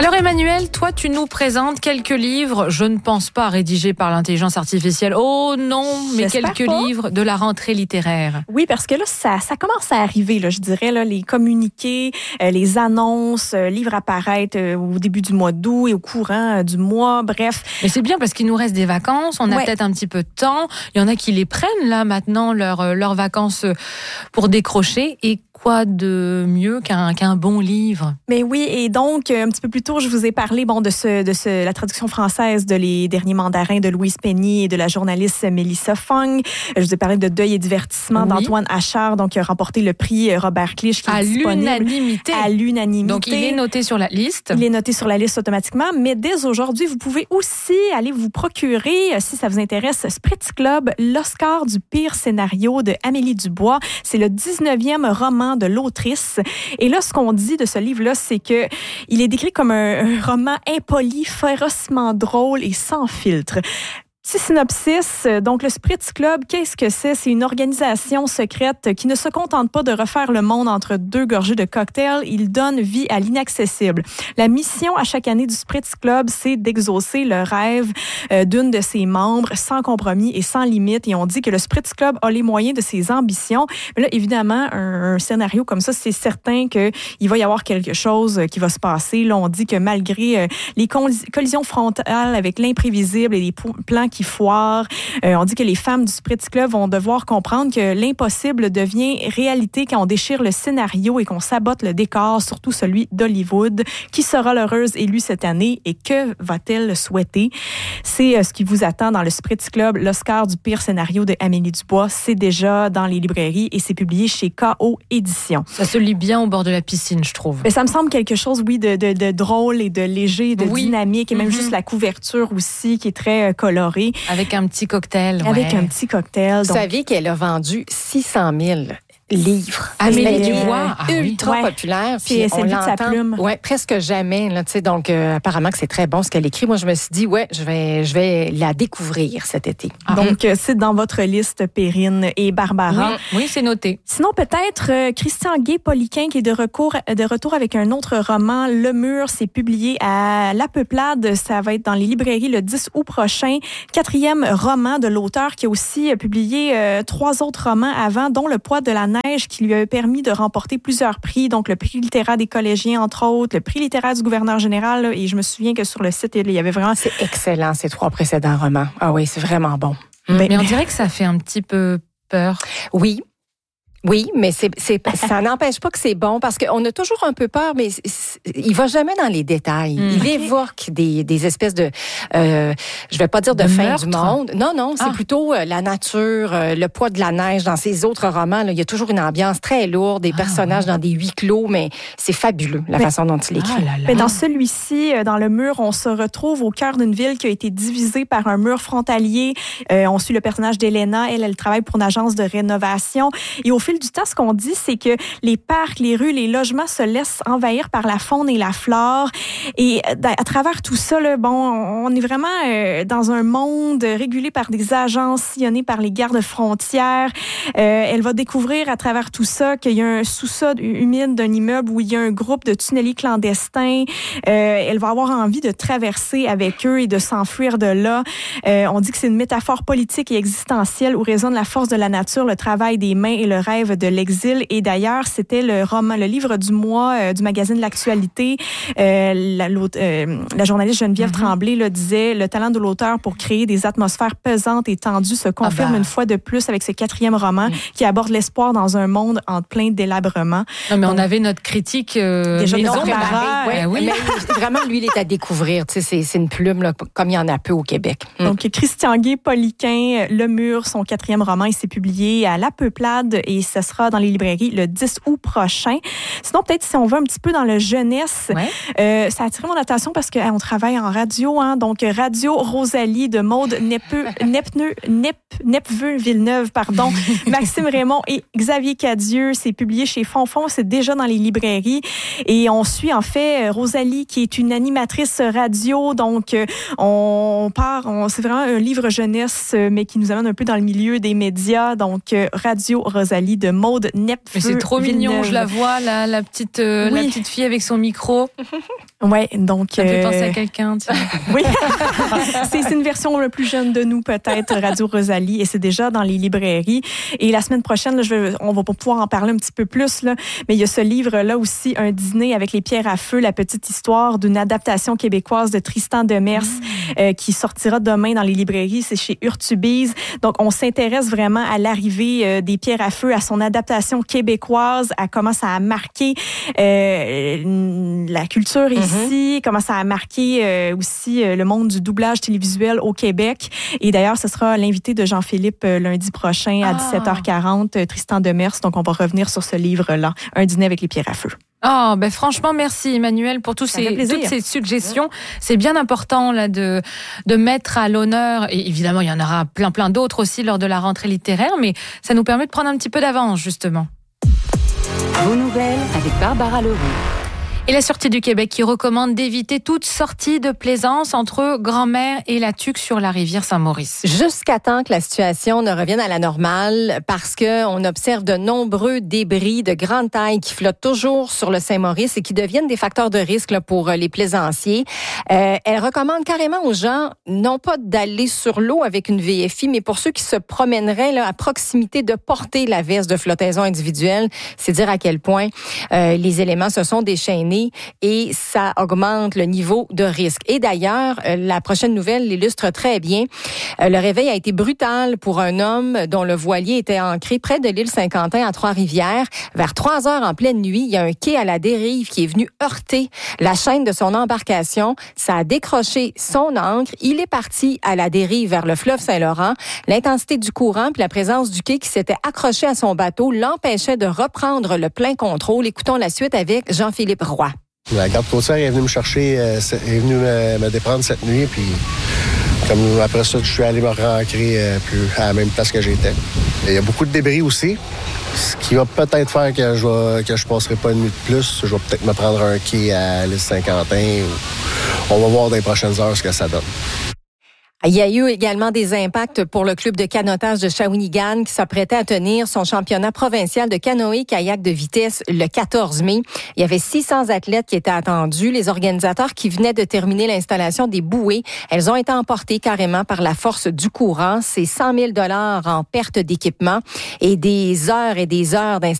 Alors Emmanuel, toi tu nous présentes quelques livres, je ne pense pas rédigés par l'intelligence artificielle. Oh non, mais J'espère quelques pas. livres de la rentrée littéraire. Oui, parce que là, ça commence à arriver, là, je dirais, là, les communiqués, les annonces, livres apparaître au début du mois d'août et au courant du mois, bref. Mais c'est bien parce qu'il nous reste des vacances, on a peut-être un petit peu de temps. Il y en a qui les prennent là maintenant, leurs vacances pour décrocher. Et quoi de mieux qu'un bon livre? Mais oui, et donc, un petit peu plus tôt, je vous ai parlé de la traduction française de Les Derniers Mandarins de Louise Penny et de la journaliste Mélissa Fung. Je vous ai parlé de Deuil et divertissement d'Antoine Achard, donc qui a remporté le prix Robert Clich, qui est disponible à l'unanimité. Donc, il est noté sur la liste. Il est noté sur la liste automatiquement, mais dès aujourd'hui, vous pouvez aussi aller vous procurer, si ça vous intéresse, Spritz Club, l'Oscar du pire scénario de Amélie Dubois. C'est le 19e roman de l'autrice. Et là, ce qu'on dit de ce livre-là, c'est que il est décrit comme un roman impoli, férocement drôle et sans filtre. Petit synopsis, donc le Spritz Club, qu'est-ce que c'est? C'est une organisation secrète qui ne se contente pas de refaire le monde entre deux gorgées de cocktail, il donne vie à l'inaccessible. La mission à chaque année du Spritz Club, c'est d'exaucer le rêve d'une de ses membres sans compromis et sans limite. Et on dit que le Spritz Club a les moyens de ses ambitions. Mais là, évidemment, un scénario comme ça, c'est certain qu'il va y avoir quelque chose qui va se passer. Là, on dit que malgré les collisions frontales avec l'imprévisible et les plans qui foirent. On dit que les femmes du Spritz Club vont devoir comprendre que l'impossible devient réalité quand on déchire le scénario et qu'on sabote le décor, surtout celui d'Hollywood. Qui sera l'heureuse élue cette année et que va-t-elle souhaiter? C'est ce qui vous attend dans le Spritz Club, l'Oscar du pire scénario de Amélie Dubois. C'est déjà dans les librairies et c'est publié chez K.O. Éditions. Ça se lit bien au bord de la piscine, je trouve. Mais ça me semble quelque chose, oui, de drôle et de léger, de dynamique et même juste la couverture aussi qui est très colorée. Avec un petit cocktail. Avec un petit cocktail. Vous saviez qu'elle a vendu 600 000 livres. Amélie Dubois. Ultra populaire. Puis on l'entend presque jamais. Là, donc, apparemment que c'est très bon ce qu'elle écrit. Moi, je me suis dit, je vais la découvrir cet été. Donc, c'est dans votre liste, Perrine et Barbara. Oui, c'est noté. Sinon, peut-être Christian Gay-Poliquin qui est de retour avec un autre roman, Le Mur. C'est publié à La Peuplade. Ça va être dans les librairies le 10 août prochain. 4e roman de l'auteur qui a aussi publié 3 autres romans avant, dont Le poids de la neige qui lui a permis de remporter plusieurs prix. Donc, le prix littéraire des collégiens, entre autres, le prix littéraire du gouverneur général. Là, et je me souviens que sur le site, il y avait vraiment... C'est excellent, ces 3 précédents romans. Ah oui, c'est vraiment bon. Mais on dirait que ça fait un petit peu peur. Oui, mais ça n'empêche pas que c'est bon parce qu'on a toujours un peu peur, mais il va jamais dans les détails. Il évoque des espèces de, je vais pas dire de fin du monde. Non, c'est plutôt la nature, le poids de la neige dans ses autres romans. Là, il y a toujours une ambiance très lourde, des personnages dans des huis clos, mais c'est fabuleux la façon dont il écrit. Mais dans celui-ci, dans Le Mur, on se retrouve au cœur d'une ville qui a été divisée par un mur frontalier. On suit le personnage d'Elena. Elle travaille pour une agence de rénovation. Et au fil du temps, ce qu'on dit, c'est que les parcs, les rues, les logements se laissent envahir par la faune et la flore. Et à travers tout ça, là, on est vraiment dans un monde régulé par des agences sillonnées par les gardes-frontières. Elle va découvrir à travers tout ça qu'il y a un sous-sol humide d'un immeuble où il y a un groupe de tunneliers clandestins. Elle va avoir envie de traverser avec eux et de s'enfuir de là. On dit que c'est une métaphore politique et existentielle où résonne la force de la nature, le travail des mains et le rêve de l'exil. Et d'ailleurs, c'était le livre du mois du magazine L'Actualité. La journaliste Geneviève Tremblay disait « Le talent de l'auteur pour créer des atmosphères pesantes et tendues se confirme une fois de plus avec ce 4e roman qui aborde l'espoir dans un monde en plein délabrement. » Non, mais on avait notre critique déjà maison. Oui. Mais vraiment, lui, il est à découvrir. C'est une plume là, comme il y en a peu au Québec. Donc, Christian Gay-Poliquin, Le Mur, son 4e roman, il s'est publié à La Peuplade et ça sera dans les librairies le 10 août prochain. Sinon, peut-être si on va un petit peu dans le jeunesse, ça a attiré mon attention parce qu'on travaille en radio. Donc, Radio Rosalie de Maude Nepveux-Villeneuve, Maxime Raymond et Xavier Cadieux. C'est publié chez Fonfon. C'est déjà dans les librairies. Et on suit, en fait, Rosalie, qui est une animatrice radio. Donc, c'est vraiment un livre jeunesse, mais qui nous amène un peu dans le milieu des médias. Donc, Radio Rosalie de Maude Nepfeu. Mais c'est trop mignon, je la vois, la petite fille avec son micro. Ouais, donc ça me fait penser à quelqu'un. Oui, c'est une version le plus jeune de nous peut-être, Radio Rosalie, et c'est déjà dans les librairies. Et la semaine prochaine, là, on va pas pouvoir en parler un petit peu plus là, mais il y a ce livre-là aussi, Un dîner avec les pierres à feu, la petite histoire d'une adaptation québécoise de Tristan Demers qui sortira demain dans les librairies. C'est chez Urtubise. Donc on s'intéresse vraiment à l'arrivée des pierres à feu, à son adaptation québécoise, à comment ça a marqué la culture ici, comment ça a marqué aussi le monde du doublage télévisuel au Québec. Et d'ailleurs, ce sera l'invité de Jean-Philippe lundi prochain à 17h40, Tristan Demers. Donc, on va revenir sur ce livre-là, Un dîner avec les pierres à feu. Oh, ben franchement, merci Emmanuel pour toutes ces suggestions. C'est bien important là de mettre à l'honneur, et évidemment, il y en aura plein d'autres aussi lors de la rentrée littéraire, mais ça nous permet de prendre un petit peu d'avance, justement. Vos nouvelles avec Barbara Leroux. Et la Sûreté du Québec qui recommande d'éviter toute sortie de plaisance entre Grand-Mère et la Tuque sur la rivière Saint-Maurice. Jusqu'à temps que la situation ne revienne à la normale, parce que on observe de nombreux débris de grande taille qui flottent toujours sur le Saint-Maurice et qui deviennent des facteurs de risque là, pour les plaisanciers. Elle recommande carrément aux gens, non pas d'aller sur l'eau avec une VFI, mais pour ceux qui se promèneraient là, à proximité, de porter la veste de flottaison individuelle. C'est dire à quel point les éléments se sont déchaînés et ça augmente le niveau de risque. Et d'ailleurs, la prochaine nouvelle l'illustre très bien. Le réveil a été brutal pour un homme dont le voilier était ancré près de l'île Saint-Quentin à Trois-Rivières. Vers 3 heures en pleine nuit, il y a un quai à la dérive qui est venu heurter la chaîne de son embarcation. Ça a décroché son ancre. Il est parti à la dérive vers le fleuve Saint-Laurent. L'intensité du courant puis la présence du quai qui s'était accroché à son bateau l'empêchait de reprendre le plein contrôle. Écoutons la suite avec Jean-Philippe Roy. La garde côtière est venue me chercher, est venue me déprendre cette nuit, puis comme après ça, je suis allé me re-ancrer plus à la même place que j'étais. Il y a beaucoup de débris aussi, ce qui va peut-être faire que je passerai pas une nuit de plus. Je vais peut-être me prendre un quai à l'île Saint-Quentin. On va voir dans les prochaines heures ce que ça donne. Il y a eu également des impacts pour le club de canotage de Shawinigan qui s'apprêtait à tenir son championnat provincial de canoë-kayak de vitesse le 14 mai. Il y avait 600 athlètes qui étaient attendus. Les organisateurs qui venaient de terminer l'installation des bouées, elles ont été emportées carrément par la force du courant. C'est 100 000 $ en perte d'équipement et des heures d'installation